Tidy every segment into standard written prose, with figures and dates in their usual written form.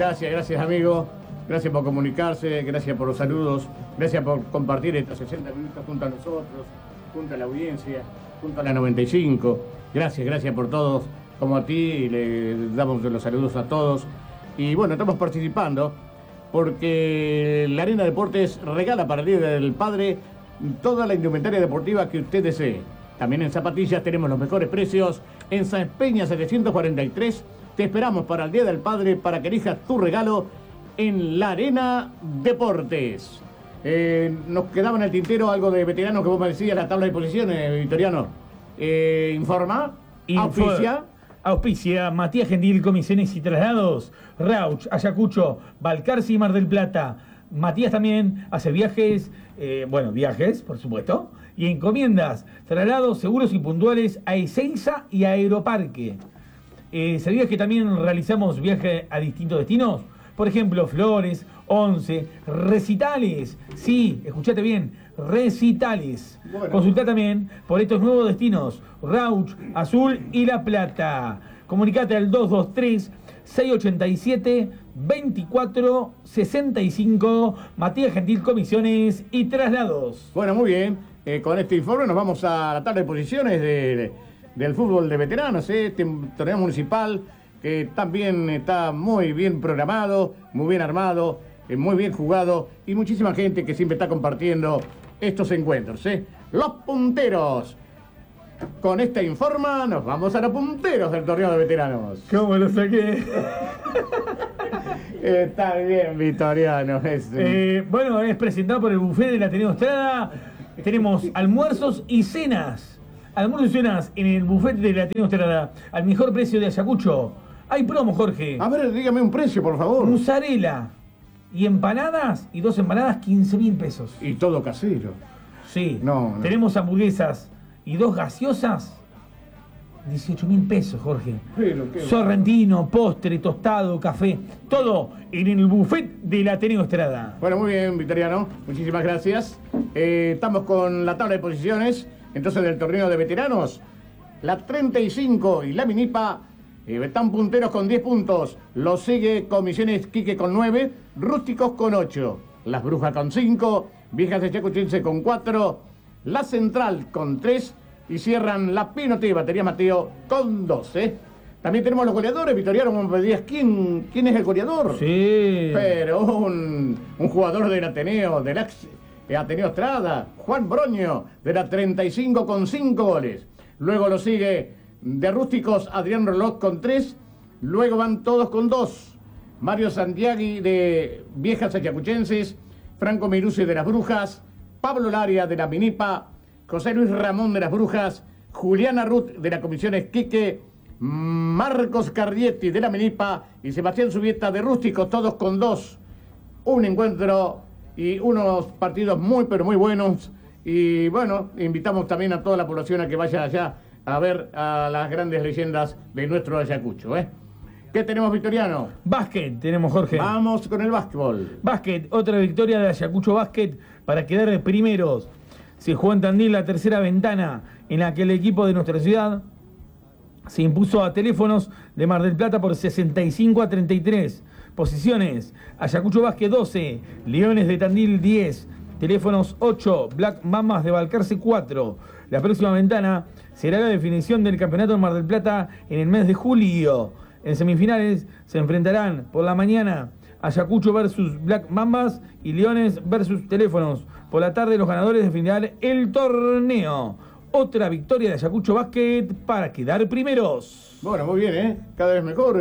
Gracias amigo. Gracias por comunicarse, gracias por los saludos, gracias por compartir estos 60 minutos junto a nosotros, junto a la audiencia, junto a la 95. Gracias por todos. Como a ti, le damos los saludos a todos. Y bueno, estamos participando porque la Arena Deportes regala para el Día del Padre toda la indumentaria deportiva que usted desee. También en zapatillas tenemos los mejores precios. En San Peña 743 te esperamos para el Día del Padre para que elijas tu regalo en la Arena Deportes. Nos quedaba en el tintero algo de veteranos que vos me decías, la tabla de posiciones, Victoriano. Informa, Auspicia Matías Gentil, Comisiones y Traslados, Rauch, Ayacucho, Balcarce y Mar del Plata. Matías también hace viajes, viajes, por supuesto, y encomiendas, traslados seguros y puntuales a Ezeiza y a Aeroparque. ¿Sabías que también realizamos viajes a distintos destinos? Por ejemplo, Flores, Once, recitales. Sí, escuchate bien, recitales. Bueno. Consultá también por estos nuevos destinos, Rauch, Azul y La Plata. Comunicate al 223-687-2465, Matías Gentil, Comisiones y Traslados. Bueno, muy bien. Con este informe nos vamos a la tabla de posiciones del fútbol de veteranos, este torneo municipal que también está muy bien programado, muy bien armado, muy bien jugado y muchísima gente que siempre está compartiendo estos encuentros. Los punteros. Con esta informa nos vamos a los punteros del torneo de veteranos. ¿Cómo lo saqué? Está bien, Victoriano. Es presentado por el buffet del Ateneo Estrada. Tenemos almuerzos y cenas. Almuerzos y cenas en el buffet del Ateneo Estrada al mejor precio de Ayacucho. Hay promo, Jorge. A ver, dígame un precio, por favor. Mozzarella y empanadas, y 2 empanadas, 15.000 pesos. Y todo casero. Sí. No. Tenemos hamburguesas y 2 gaseosas, 18.000 pesos, Jorge. Sorrentino, postre, tostado, café, todo en el buffet del Ateneo Estrada. Bueno, muy bien, Victoriano. Muchísimas gracias. Estamos con la tabla de posiciones, entonces, del torneo de veteranos. La 35 y la Minipa están punteros con 10 puntos. Lo sigue Comisiones Quique con 9, Rústicos con 8, Las Brujas con 5, Viejas de Chacuchense con 4, La Central con 3 y cierran la Pinote y Batería Mateo con 2. También tenemos los goleadores, Victoriano, como me pedías, ¿quién es el goleador? Sí. Pero un jugador del Ateneo, del Ateneo Estrada, Juan Broño, de la 35 con 5 goles. Luego lo sigue de Rústicos, Adrián Rolot con 3. Luego van todos con 2. Mario Santiagui de Viejas Ayacuchenses, Franco Mirusi de Las Brujas, Pablo Laria de la Minipa, José Luis Ramón de Las Brujas, Juliana Ruth de la Comisión Esquique, Marcos Carrietti de la Minipa y Sebastián Subieta de Rústicos, todos con 2. Un encuentro y unos partidos muy, pero muy buenos. Y bueno, invitamos también a toda la población a que vaya allá a ver a las grandes leyendas de nuestro Ayacucho. ¿Qué tenemos, Victoriano? Básquet tenemos, Jorge. Vamos con el básquetbol. Básquet, otra victoria de Ayacucho Básquet para quedar de primeros. Se jugó en Tandil la tercera ventana en la que el equipo de nuestra ciudad se impuso a Teléfonos de Mar del Plata por 65-33. Posiciones: Ayacucho Básquet 12, Leones de Tandil 10, Teléfonos 8, Black Mamas de Balcarce 4. La próxima ventana será la definición del campeonato de Mar del Plata en el mes de julio. En semifinales se enfrentarán por la mañana Ayacucho versus Black Mambas y Leones versus Teléfonos. Por la tarde los ganadores definirán el torneo. Otra victoria de Ayacucho Básquet para quedar primeros. Bueno, muy bien, cada vez mejor.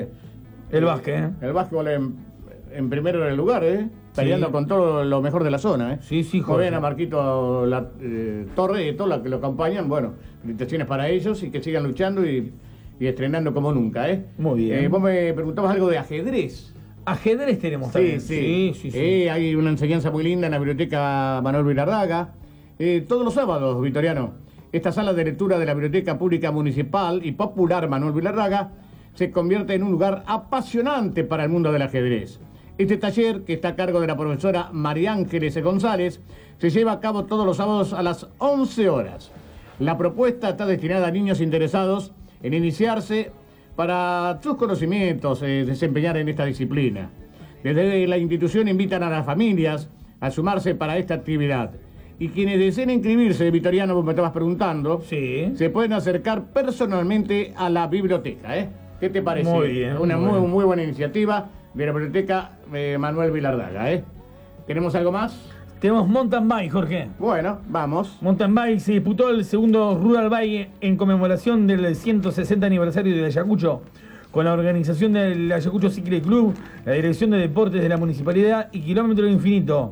El básquet, El básquetbol en primero en el lugar, peleando sí, con todo lo mejor de la zona, Sí, Jorge. Muy bien a Marquito Torre y todos los que lo acompañan. Bueno, felicitaciones para ellos y que sigan luchando y estrenando como nunca, Muy bien. Vos me preguntabas algo de ajedrez. Ajedrez tenemos también. Sí. Hay una enseñanza muy linda en la biblioteca Manuel Vilardaga. Todos los sábados, Victoriano. Esta sala de lectura de la Biblioteca Pública Municipal y Popular Manuel Vilardaga se convierte en un lugar apasionante para el mundo del ajedrez. Este taller, que está a cargo de la profesora María Ángeles González, se lleva a cabo todos los sábados a las 11 horas. La propuesta está destinada a niños interesados en iniciarse para sus conocimientos desempeñar en esta disciplina. Desde la institución invitan a las familias a sumarse para esta actividad. Y quienes deseen inscribirse, Vitoriano, vos me estabas preguntando, Sí. se pueden acercar personalmente a la biblioteca, ¿eh? ¿Qué te parece? Muy bien. Una muy bien. muy buena iniciativa de la biblioteca Manuel Vilardaga, ¿eh? ¿Tenemos algo más? Tenemos mountain bike, Jorge. Bueno, vamos. Mountain bike se disputó el segundo Rural Bike en conmemoración del 160 aniversario de Ayacucho, con la organización del Ayacucho Cycle Club, la Dirección de Deportes de la Municipalidad y Kilómetro Infinito.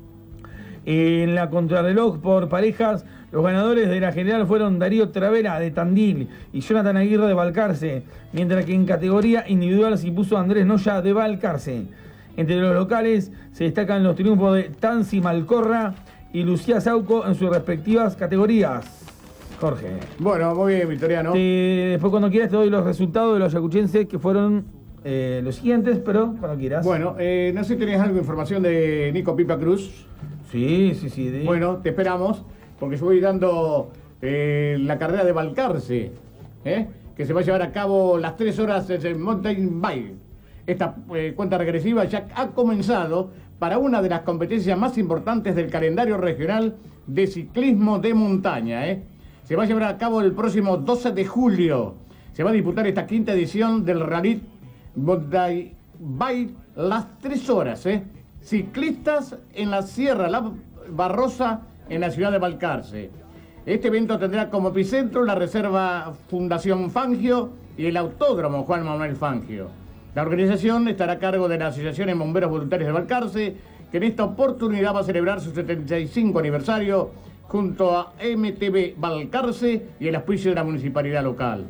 En la contrarreloj por parejas, los ganadores de la general fueron Darío Travera de Tandil y Jonathan Aguirre de Balcarce, mientras que en categoría individual se impuso Andrés Noya de Balcarce. Entre los locales se destacan los triunfos de Tansi Malcorra y Lucía Sauco en sus respectivas categorías. Jorge. Bueno, muy bien, Vitoriano. Después cuando quieras te doy los resultados de los ayacuchenses, que fueron los siguientes, pero cuando quieras. Bueno, no sé si tenés algo de información de Nico Pipa Cruz. Sí. Bueno, te esperamos, porque yo voy dando la carrera de Balcarce, que se va a llevar a cabo las 3 horas de Mountain Bike. Esta cuenta regresiva ya ha comenzado para una de las competencias más importantes del calendario regional de ciclismo de montaña. Se va a llevar a cabo el próximo 12 de julio. Se va a disputar esta quinta edición del Rally Mountain Bike las 3 horas. Ciclistas en la Sierra La Barrosa, en la ciudad de Balcarce. Este evento tendrá como epicentro la Reserva Fundación Fangio y el Autódromo Juan Manuel Fangio. La organización estará a cargo de la Asociación de Bomberos Voluntarios de Balcarce, que en esta oportunidad va a celebrar su 75 aniversario junto a MTB Balcarce y el auspicio de la municipalidad local.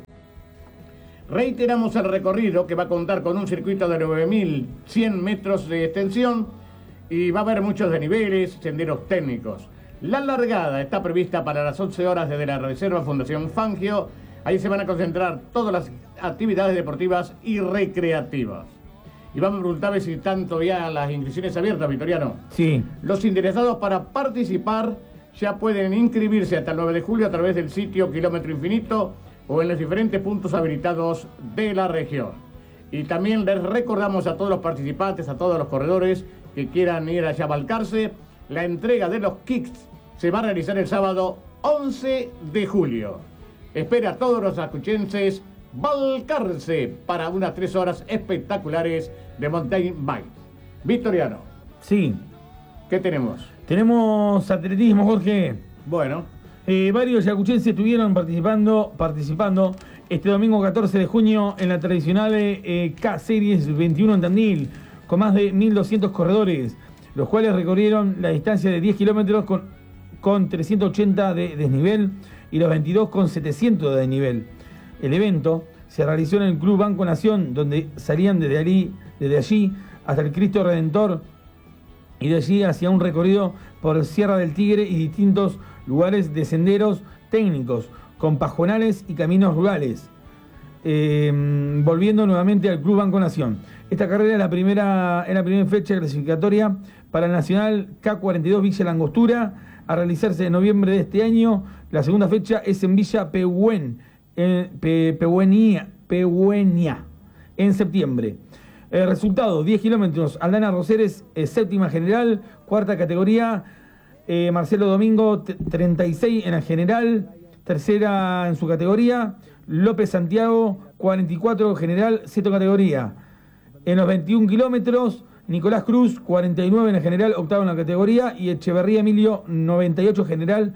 Reiteramos el recorrido, que va a contar con un circuito de 9.100 metros de extensión y va a haber muchos desniveles, senderos técnicos. La largada está prevista para las 11 horas desde la Reserva Fundación Fangio. Ahí se van a concentrar todas las actividades deportivas y recreativas. Y vamos a preguntarle si están todavía las inscripciones abiertas, Vitoriano. Sí. Los interesados para participar ya pueden inscribirse hasta el 9 de julio a través del sitio Kilómetro Infinito o en los diferentes puntos habilitados de la región. Y también les recordamos a todos los participantes, a todos los corredores que quieran ir allá a Balcarce, la entrega de los kits se va a realizar el sábado 11 de julio. Espera a todos los ayacuchenses Balcarce para unas 3 horas espectaculares de mountain bike. Vitoriano. Sí. ¿Qué tenemos? Tenemos atletismo, Jorge. Bueno. Varios ayacuchenses estuvieron participando este domingo 14 de junio en la tradicional K-Series 21 en Tandil, con más de 1.200 corredores, los cuales recorrieron la distancia de 10 kilómetros con 380 de desnivel y los 22 con 700 de desnivel. El evento se realizó en el Club Banco Nación, donde salían desde allí hasta el Cristo Redentor y de allí hacia un recorrido por Sierra del Tigre y distintos lugares de senderos técnicos, con pajonales y caminos rurales. Volviendo nuevamente al Club Banco Nación. Esta carrera es la primera fecha clasificatoria para el Nacional K42 Villa Langostura, a realizarse en noviembre de este año. La segunda fecha es en Villa Pehuenia, en septiembre. El resultado, 10 kilómetros, Aldana Roseres, séptima general, cuarta categoría, Marcelo Domingo, 36 en la general, tercera en su categoría, López Santiago, 44 general, sexta categoría. En los 21 kilómetros, Nicolás Cruz, 49 en la general, octavo en la categoría, y Echeverría Emilio, 98 general,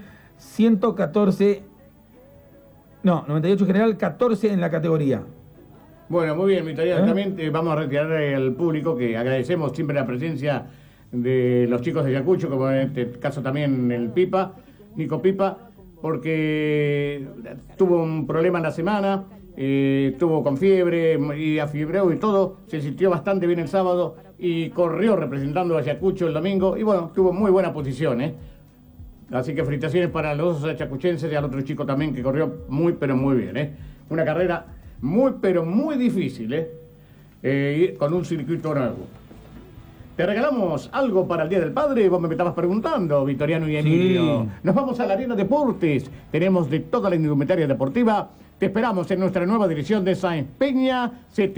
98 general, 14 en la categoría. Bueno, muy bien, Vitoriano. También vamos a retirar al público, que agradecemos siempre la presencia de los chicos de Ayacucho, como en este caso también el Pipa, Nico Pipa, porque tuvo un problema en la semana, estuvo con fiebre y afiebreo y todo, se sintió bastante bien el sábado y corrió representando a Ayacucho el domingo y bueno, tuvo muy buena posición, Así que felicitaciones para los ayacuchenses y al otro chico también que corrió muy pero muy bien, Una carrera muy pero muy difícil, con un circuito nuevo. ¿Te regalamos algo para el Día del Padre? Vos me estabas preguntando, Vitoriano y Emilio. Sí. Nos vamos a la Arena Deportes. Tenemos de toda la indumentaria deportiva Te esperamos en nuestra nueva dirección de Sáenz Peña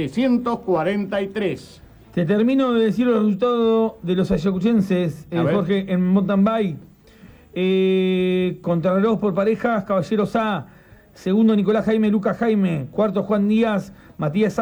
743. Te termino de decir los resultados de los ayacuchenses, Jorge, en mountain bike. Contrarreloj por parejas, Caballeros A. Segundo, Nicolás Jaime, Lucas Jaime. Cuarto, Juan Díaz, Matías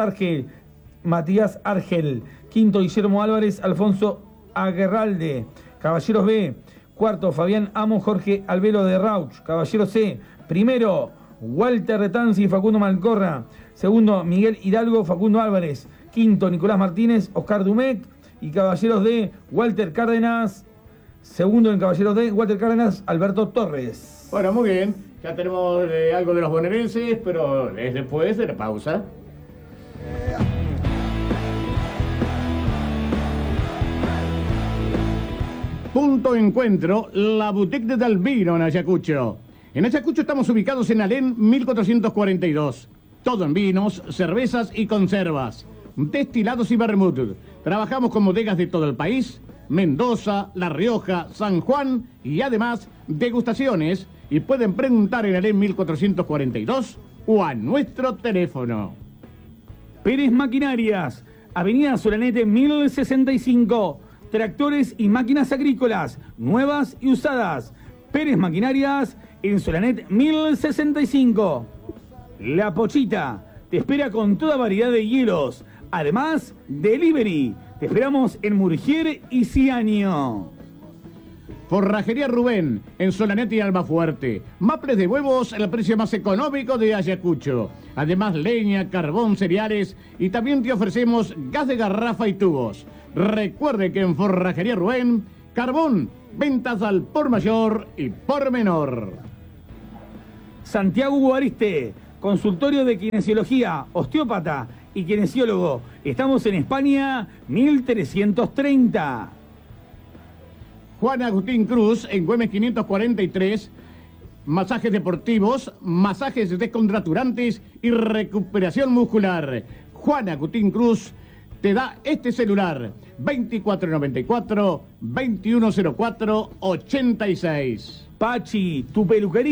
Argel. Quinto, Guillermo Álvarez, Alfonso Aguerralde. Caballeros B. Cuarto, Fabián Amo, Jorge Albelo de Rauch. Caballeros C. Primero, Walter Retanzi y Facundo Malcorra. Segundo, Miguel Hidalgo, Facundo Álvarez. Quinto, Nicolás Martínez, Oscar Dumet. Y Caballeros D, Walter Cárdenas. Segundo en Caballeros D, Walter Cárdenas, Alberto Torres. Bueno, muy bien. Ya tenemos algo de los bonaerenses, pero es después de la pausa. Punto Encuentro, la boutique de Dalvino en Ayacucho. En Ayacucho estamos ubicados en Alén 1442. Todo en vinos, cervezas y conservas, destilados y vermut. Trabajamos con bodegas de todo el país, Mendoza, La Rioja, San Juan y además degustaciones. Y pueden preguntar en Alén 1442 o a nuestro teléfono. Pérez Maquinarias, Avenida Solanete 1065. Tractores y máquinas agrícolas, nuevas y usadas. Pérez Maquinarias en Solanete 1065. La Pochita te espera con toda variedad de hielos. Además, delivery. Te esperamos en Murgier y Ciaño. Forrajería Rubén, en Solanete y Almafuerte. Maples de huevos, el precio más económico de Ayacucho. Además, leña, carbón, cereales y también te ofrecemos gas de garrafa y tubos. Recuerde que en Forrajería Rubén, carbón, ventas al por mayor y por menor. Santiago Guariste, consultorio de kinesiología, osteópata y kinesiólogo. Estamos en España 1330. Juan Agustín Cruz, en Güemes 543, masajes deportivos, masajes descontracturantes y recuperación muscular. Juan Agustín Cruz te da este celular, 2494-2104-86. Pachi, tu peluquería.